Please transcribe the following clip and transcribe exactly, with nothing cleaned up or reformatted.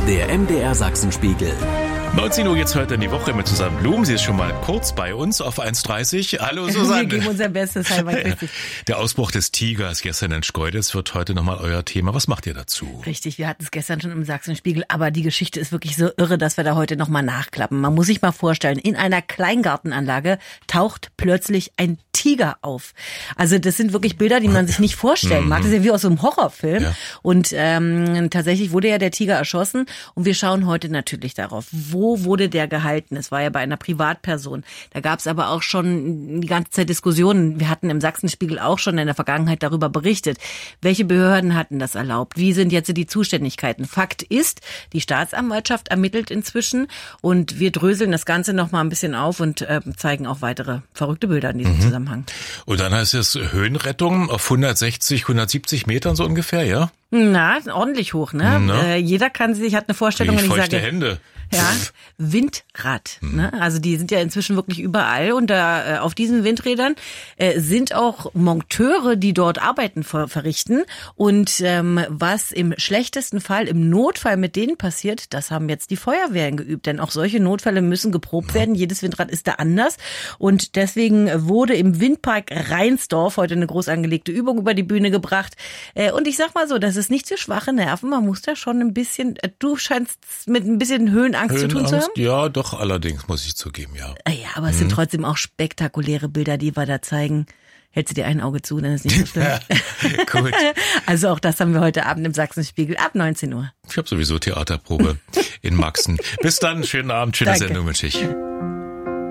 Der M D R Sachsenspiegel. neunzehn Uhr jetzt heute in die Woche mit Susanne Blum. Sie ist schon mal kurz bei uns auf eins dreißig. Hallo Susanne. Wir geben unser Bestes. Hallo, der Ausbruch des Tigers gestern in Schkeuditz wird heute nochmal euer Thema. Was macht ihr dazu? Richtig, wir hatten es gestern schon im Sachsenspiegel, aber die Geschichte ist wirklich so irre, dass wir da heute nochmal nachklappen. Man muss sich mal vorstellen, in einer Kleingartenanlage taucht plötzlich ein Tiger auf. Also das sind wirklich Bilder, die man sich nicht vorstellen mag. Das ist ja wie aus so einem Horrorfilm. Ja. Und ähm, tatsächlich wurde ja der Tiger erschossen. Und wir schauen heute natürlich darauf, wo wurde der gehalten? Es war ja bei einer Privatperson. Da gab es aber auch schon die ganze Zeit Diskussionen. Wir hatten im Sachsenspiegel auch schon in der Vergangenheit darüber berichtet. Welche Behörden hatten das erlaubt? Wie sind jetzt die Zuständigkeiten? Fakt ist, die Staatsanwaltschaft ermittelt inzwischen und wir dröseln das Ganze noch mal ein bisschen auf und äh, zeigen auch weitere verrückte Bilder in diesem mhm. Zusammenhang. Und dann heißt es Höhenrettung auf hundertsechzig, hundertsiebzig Metern so ungefähr, ja? Na, ordentlich hoch, ne? Na? Äh, jeder kann sich, hat eine Vorstellung, wenn ich sage. Hände. Ja, Windrad. Hm. Ne? Also die sind ja inzwischen wirklich überall und da äh, auf diesen Windrädern äh, sind auch Monteure, die dort Arbeiten ver- verrichten. Und ähm, was im schlechtesten Fall, im Notfall mit denen passiert, das haben jetzt die Feuerwehren geübt. Denn auch solche Notfälle müssen geprobt werden. Jedes Windrad ist da anders. Und deswegen wurde im Windpark Rheinsdorf heute eine groß angelegte Übung über die Bühne gebracht. Äh, und ich sag mal so, das ist nicht für schwache Nerven. Man muss da schon ein bisschen, äh, du scheinst mit ein bisschen Höhenangst Angst zu tun zu haben? Ja, doch, allerdings, muss ich zugeben, ja. Ja, aber es mhm. sind trotzdem auch spektakuläre Bilder, die wir da zeigen. Hältst du dir ein Auge zu, dann ist nicht so schlimm. Ja, gut. Also auch das haben wir heute Abend im Sachsenspiegel ab neunzehn Uhr. Ich habe sowieso Theaterprobe in Maxen. Bis dann, schönen Abend, schöne Danke. Sendung wünsche ich.